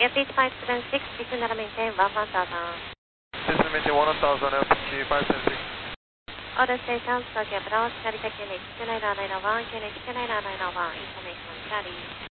Airfield 576, Victor maintain 11,000. System maintain 1000, LPG 576. Order stations, Tokyo Bravo, Charlie Taxi, QNH 2991, QNH 2991, information Charlie.